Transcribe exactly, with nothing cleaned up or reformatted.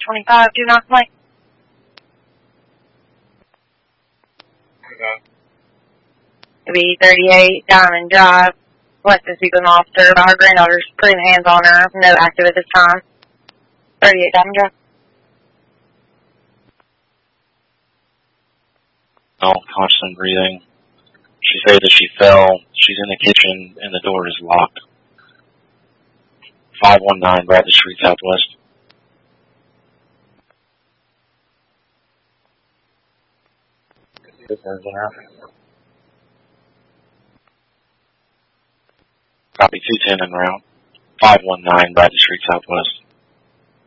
twenty-five, do not complain. Okay. It'll be thirty-eight Diamond Drive, requested to speak with an officer. Our granddaughter's putting hands on her, no active at this time. thirty-eight Diamond Drive. No, constant breathing. She said that she fell. She's in the kitchen and the door is locked. five one nine Bradley Street, Southwest. Copy two ten en route. five one nine Bradley Street, Southwest.